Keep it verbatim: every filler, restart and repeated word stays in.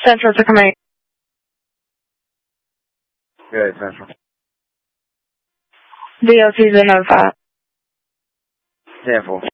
Central to command. Good, Central. D O T's been notified. ten four.